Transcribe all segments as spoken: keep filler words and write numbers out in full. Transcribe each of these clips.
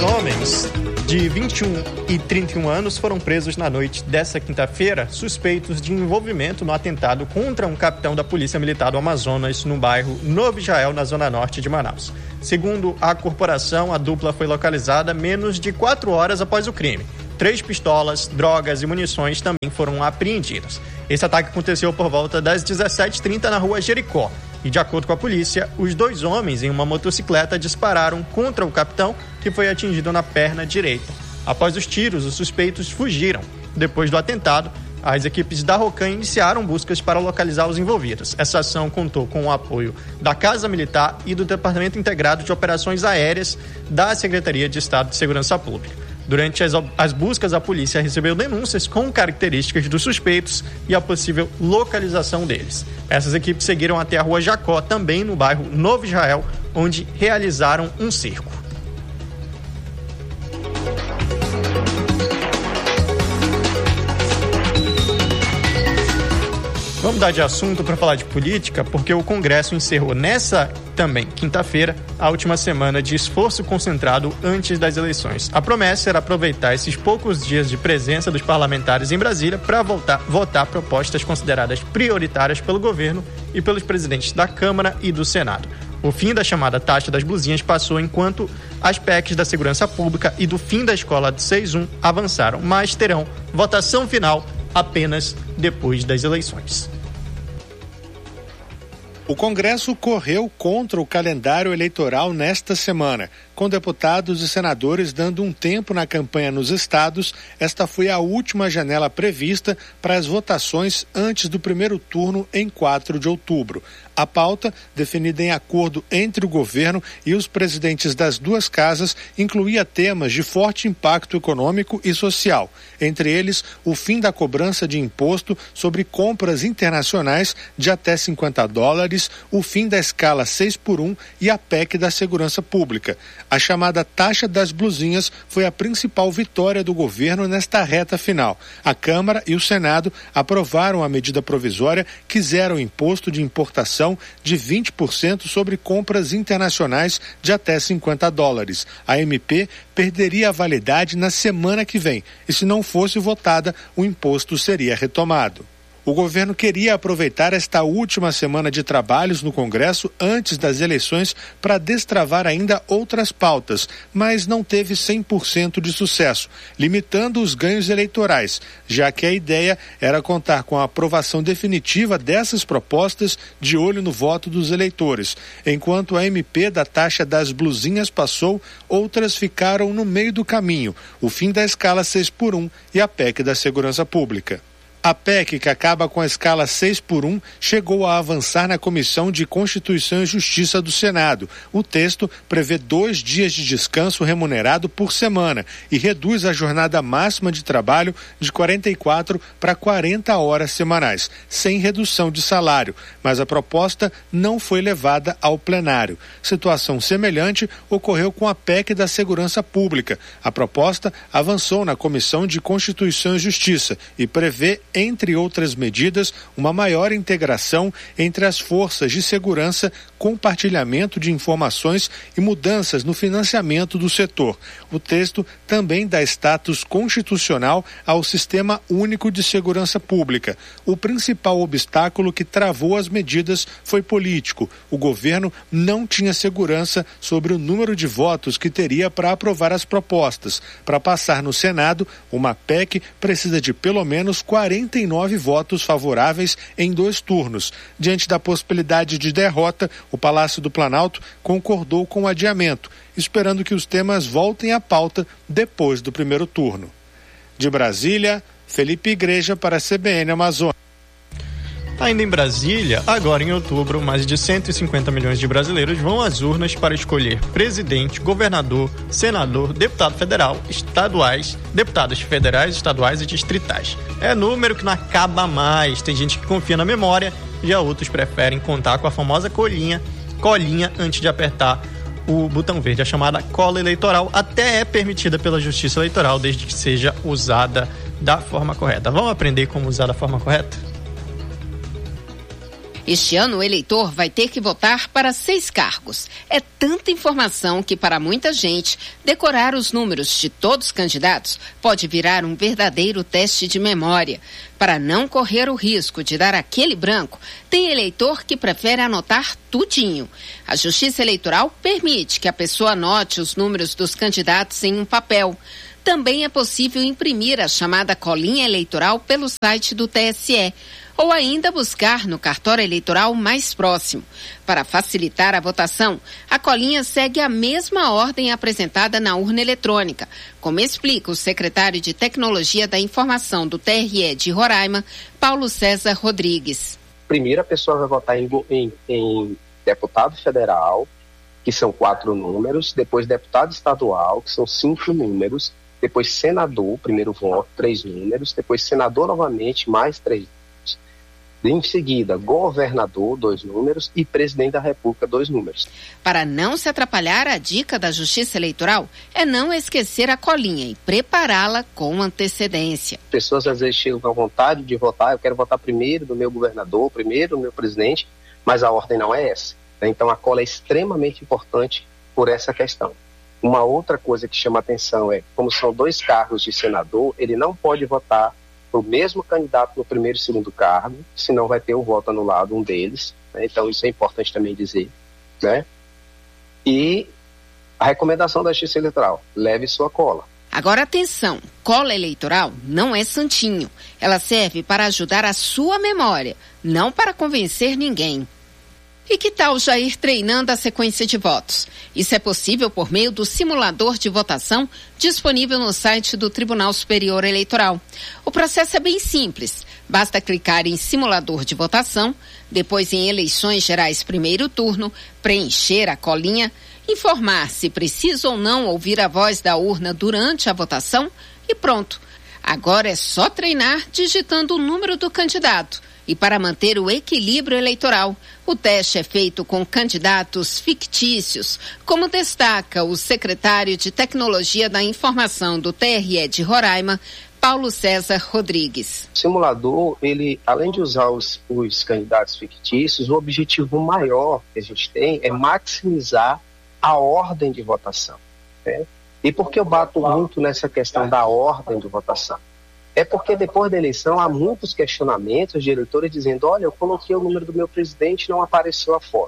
homens de vinte e um e trinta e um anos foram presos na noite desta quinta-feira, suspeitos de envolvimento no atentado contra um capitão da Polícia Militar do Amazonas, no bairro Novo Israel, na zona norte de Manaus. Segundo a corporação, a dupla foi localizada menos de quatro horas após o crime. Três pistolas, drogas e munições também foram apreendidas. Esse ataque aconteceu por volta das dezessete e trinta na rua Jericó. E, de acordo com a polícia, os dois homens em uma motocicleta dispararam contra o capitão, que foi atingido na perna direita. Após os tiros, os suspeitos fugiram. Depois do atentado, as equipes da Rocan iniciaram buscas para localizar os envolvidos. Essa ação contou com o apoio da Casa Militar e do Departamento Integrado de Operações Aéreas da Secretaria de Estado de Segurança Pública. Durante as, as buscas, a polícia recebeu denúncias com características dos suspeitos e a possível localização deles. Essas equipes seguiram até a rua Jacó, também no bairro Novo Israel, onde realizaram um cerco. Vamos mudar de assunto para falar de política, porque o Congresso encerrou nessa também quinta-feira a última semana de esforço concentrado antes das eleições. A promessa era aproveitar esses poucos dias de presença dos parlamentares em Brasília para votar, votar propostas consideradas prioritárias pelo governo e pelos presidentes da Câmara e do Senado. O fim da chamada taxa das blusinhas passou enquanto as P E Cs da segurança pública e do fim da escola de seis um avançaram, mas terão votação final apenas depois das eleições. O Congresso correu contra o calendário eleitoral nesta semana. Com deputados e senadores dando um tempo na campanha nos estados, esta foi a última janela prevista para as votações antes do primeiro turno em quatro de outubro. A pauta, definida em acordo entre o governo e os presidentes das duas casas, incluía temas de forte impacto econômico e social. Entre eles, o fim da cobrança de imposto sobre compras internacionais de até cinquenta dólares, o fim da escala seis por um e a P E C da segurança pública. A chamada taxa das blusinhas foi a principal vitória do governo nesta reta final. A Câmara e o Senado aprovaram a medida provisória que zera o imposto de importação de vinte por cento sobre compras internacionais de até cinquenta dólares. A M P perderia a validade na semana que vem e, se não fosse votada, o imposto seria retomado. O governo queria aproveitar esta última semana de trabalhos no Congresso antes das eleições para destravar ainda outras pautas, mas não teve cem por cento de sucesso, limitando os ganhos eleitorais, já que a ideia era contar com a aprovação definitiva dessas propostas de olho no voto dos eleitores. Enquanto a M P da taxa das blusinhas passou, outras ficaram no meio do caminho, o fim da escala seis por um e a P E C da segurança pública. A P E C, que acaba com a escala seis por um, chegou a avançar na Comissão de Constituição e Justiça do Senado. O texto prevê dois dias de descanso remunerado por semana e reduz a jornada máxima de trabalho de quarenta e quatro para quarenta horas semanais, sem redução de salário, mas a proposta não foi levada ao plenário. Situação semelhante ocorreu com a P E C da Segurança Pública. A proposta avançou na Comissão de Constituição e Justiça e prevê, entre outras medidas, uma maior integração entre as forças de segurança, compartilhamento de informações e mudanças no financiamento do setor. O texto também dá status constitucional ao Sistema Único de Segurança Pública. O principal obstáculo que travou as medidas foi político. O governo não tinha segurança sobre o número de votos que teria para aprovar as propostas. Para passar no Senado, uma P E C precisa de pelo menos quarenta e nove votos favoráveis em dois turnos. Diante da possibilidade de derrota, o Palácio do Planalto concordou com o adiamento, esperando que os temas voltem à pauta depois do primeiro turno. De Brasília, Felipe Igreja para a C B N Amazônia. Ainda em Brasília, agora em outubro, mais de cento e cinquenta milhões de brasileiros vão às urnas para escolher presidente, governador, senador, deputado federal, estaduais, deputados federais, estaduais e distritais. É número que não acaba mais. Tem gente que confia na memória, já outros preferem contar com a famosa colinha, colinha antes de apertar o botão verde. A chamada cola eleitoral até é permitida pela Justiça Eleitoral, desde que seja usada da forma correta. Vamos aprender como usar da forma correta? Este ano, o eleitor vai ter que votar para seis cargos. É tanta informação que, para muita gente, decorar os números de todos os candidatos pode virar um verdadeiro teste de memória. Para não correr o risco de dar aquele branco, tem eleitor que prefere anotar tudinho. A Justiça Eleitoral permite que a pessoa anote os números dos candidatos em um papel. Também é possível imprimir a chamada colinha eleitoral pelo site do T S E. Ou ainda buscar no cartório eleitoral mais próximo. Para facilitar a votação, a colinha segue a mesma ordem apresentada na urna eletrônica, como explica o secretário de Tecnologia da Informação do T R E de Roraima, Paulo César Rodrigues. Primeiro, a pessoa vai votar em, em, em deputado federal, que são quatro números, depois deputado estadual, que são cinco números, depois senador, primeiro voto, três números, depois senador novamente, mais três números. Em seguida, governador, dois números, e presidente da República, dois números. Para não se atrapalhar, a dica da Justiça Eleitoral é não esquecer a colinha e prepará-la com antecedência. Pessoas às vezes chegam com a vontade de votar, eu quero votar primeiro do meu governador, primeiro do meu presidente, mas a ordem não é essa. Então a cola é extremamente importante por essa questão. Uma outra coisa que chama atenção é, como são dois cargos de senador, ele não pode votar o mesmo candidato no primeiro e segundo cargo, senão vai ter o voto anulado, um deles, né? Então isso é importante também dizer, né? E a recomendação da Justiça Eleitoral, leve sua cola. Agora atenção, cola eleitoral não é santinho, ela serve para ajudar a sua memória, não para convencer ninguém. E que tal já ir treinando a sequência de votos? Isso é possível por meio do simulador de votação disponível no site do Tribunal Superior Eleitoral. O processo é bem simples. Basta clicar em simulador de votação, depois em eleições gerais primeiro turno, preencher a colinha, informar se precisa ou não ouvir a voz da urna durante a votação e pronto. Agora é só treinar digitando o número do candidato. E para manter o equilíbrio eleitoral, o teste é feito com candidatos fictícios, como destaca o secretário de Tecnologia da Informação do T R E de Roraima, Paulo César Rodrigues. O simulador, ele, além de usar os, os candidatos fictícios, o objetivo maior que a gente tem é maximizar a ordem de votação, né? E por que eu bato muito nessa questão da ordem de votação? É porque depois da eleição há muitos questionamentos de eleitores dizendo, olha, eu coloquei o número do meu presidente e não apareceu a foto.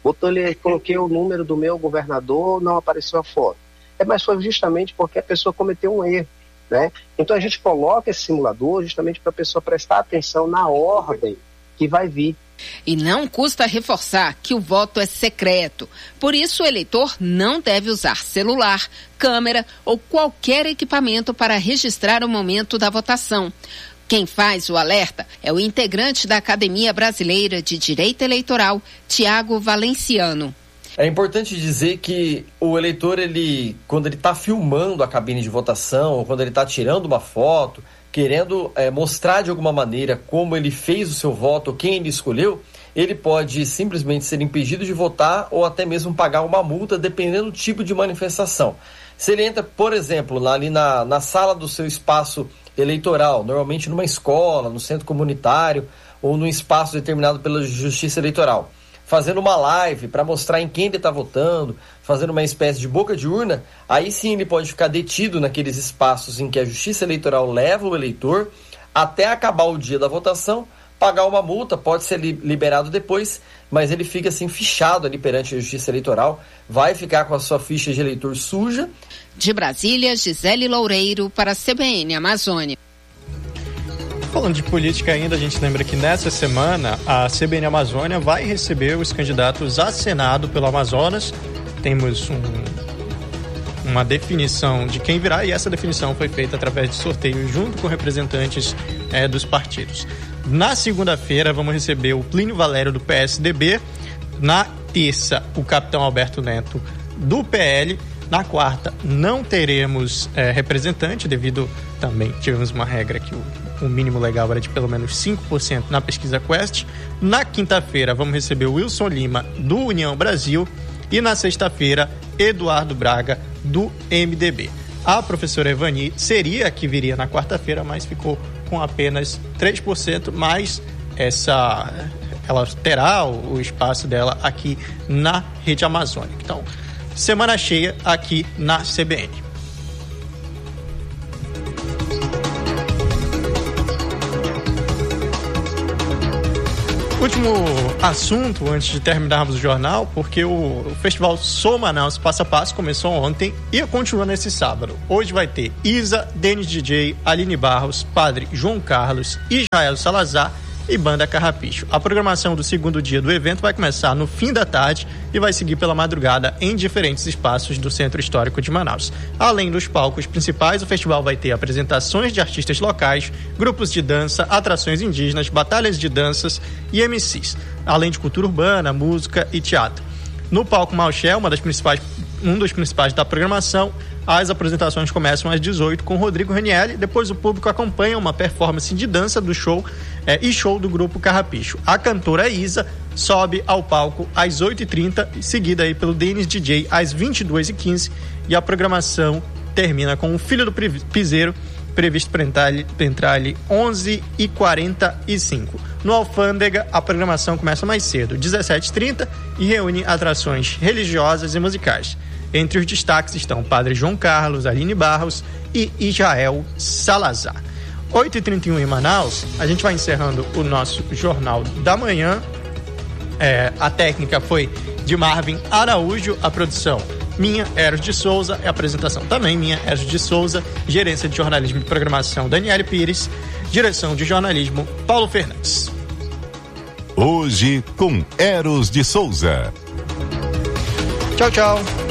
Eu coloquei o número do meu governador, não apareceu a foto. É, mas foi justamente porque a pessoa cometeu um erro, né? Então a gente coloca esse simulador justamente para a pessoa prestar atenção na ordem que vai vir. E não custa reforçar que o voto é secreto. Por isso, o eleitor não deve usar celular, câmera ou qualquer equipamento para registrar o momento da votação. Quem faz o alerta é o integrante da Academia Brasileira de Direito Eleitoral, Tiago Valenciano. É importante dizer que o eleitor, ele, quando ele está filmando a cabine de votação, ou quando ele está tirando uma foto, querendo é, mostrar de alguma maneira como ele fez o seu voto, quem ele escolheu, ele pode simplesmente ser impedido de votar ou até mesmo pagar uma multa, dependendo do tipo de manifestação. Se ele entra, por exemplo, lá, ali na, na sala do seu espaço eleitoral, normalmente numa escola, no centro comunitário ou num espaço determinado pela Justiça Eleitoral, fazendo uma live para mostrar em quem ele está votando, fazendo uma espécie de boca de urna, aí sim ele pode ficar detido naqueles espaços em que a Justiça Eleitoral leva o eleitor até acabar o dia da votação, pagar uma multa, pode ser liberado depois, mas ele fica assim fichado ali perante a Justiça Eleitoral, vai ficar com a sua ficha de eleitor suja. De Brasília, Gisele Loureiro para a C B N Amazônia. Falando de política ainda, a gente lembra que nessa semana a C B N Amazônia vai receber os candidatos a Senado pelo Amazonas. Temos um, uma definição de quem virá e essa definição foi feita através de sorteio junto com representantes é, dos partidos. Na segunda-feira vamos receber o Plínio Valério do P S D B, na terça o capitão Alberto Neto do P L, na quarta não teremos é, representante devido também tivemos uma regra que o o mínimo legal era de pelo menos cinco por cento na pesquisa Quest. Na quinta-feira vamos receber o Wilson Lima do União Brasil e na sexta-feira Eduardo Braga do M D B. A professora Evani seria a que viria na quarta-feira, mas ficou com apenas três por cento, mas essa, ela terá o, o espaço dela aqui na Rede Amazônica. Então, semana cheia aqui na C B N. Último assunto, antes de terminarmos o jornal, porque o, o Festival Sou Manaus Passo a Passo começou ontem e continua nesse sábado. Hoje vai ter Isa, Denis D J, Aline Barros, Padre João Carlos, Israel Salazar e Banda Carrapicho. A programação do segundo dia do evento vai começar no fim da tarde e vai seguir pela madrugada em diferentes espaços do Centro Histórico de Manaus. Além dos palcos principais, o festival vai ter apresentações de artistas locais, grupos de dança, atrações indígenas, batalhas de danças e M Cs, além de cultura urbana, música e teatro. No palco Malché, uma das principais, um dos principais da programação, as apresentações começam às dezoito com Rodrigo Ranieri, depois o público acompanha uma performance de dança do show é, e show do grupo Carrapicho. A cantora Isa sobe ao palco às oito e trinta, seguida aí pelo Denis D J às vinte e duas e quinze, e a programação termina com o Filho do Piseiro, previsto para entrar, para entrar ali onze e quarenta e cinco. No Alfândega, a programação começa mais cedo, dezessete e trinta, e reúne atrações religiosas e musicais. Entre os destaques estão Padre João Carlos, Aline Barros e Israel Salazar. oito e trinta e um em Manaus, a gente vai encerrando o nosso Jornal da Manhã. É, a técnica foi de Marvin Araújo, a produção minha, Eros de Souza, a apresentação também minha, Eros de Souza, gerência de jornalismo e programação, Daniele Pires, direção de jornalismo, Paulo Fernandes. Hoje com Eros de Souza. Tchau, tchau.